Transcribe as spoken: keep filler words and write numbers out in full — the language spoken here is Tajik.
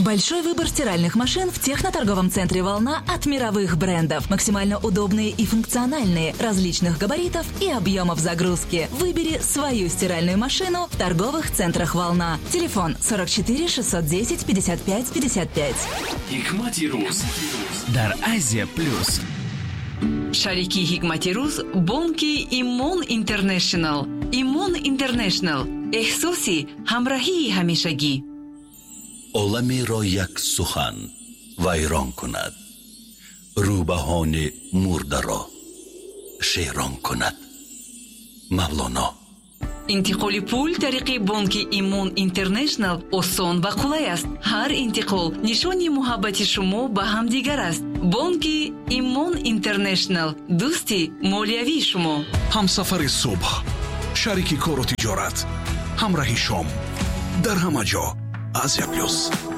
Большой выбор стиральных машин в техноторговом центре «Волна» от мировых брендов. Максимально удобные и функциональные, различных габаритов и объемов загрузки. Выбери свою стиральную машину в торговых центрах «Волна». Телефон сорок четыре шестьсот десять пятьдесят пять пятьдесят пять. Hikmati Ruz дар Азия Плюс. Шарики Hikmati Ruz бонки Имон Интернешнл. Имон Интернешнл. эҳсоси ҳамроҳии ҳамешагӣ. عالمی را یک سخن ویران کند، روبهان مرده را شیران کند. مولانا. интиқоли пул тариқи бонки Имон Интернешнл осон ва қулай аст. ҳар интиқол нишони муҳаббати шумо ба ҳамдигар аст. бонки Имон Интернешнл дӯсти молиявии шумо. ҳамсафари субҳ, шарики кору тиҷорат, ҳамраҳи шом дар ҳама ҷо. Азия Плюс.